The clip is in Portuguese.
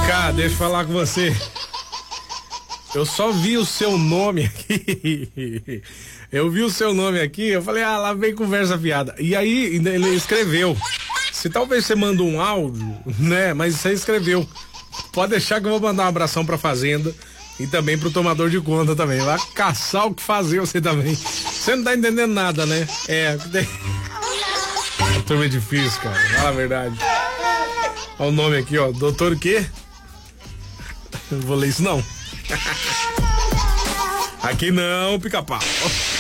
Cá, deixa eu falar com você. Eu só vi o seu nome aqui. Eu vi o seu nome aqui, eu falei, lá vem conversa fiada. E aí ele escreveu. Se talvez você manda um áudio, né? Mas você escreveu. Pode deixar que eu vou mandar um abração pra Fazenda e também pro tomador de conta também. Vai caçar o que fazer você também. Você não tá entendendo nada, né? A turma é difícil, cara. Fala a verdade. Olha o nome aqui, ó. Doutor o quê? Não vou ler isso não. Aqui não, pica-pau.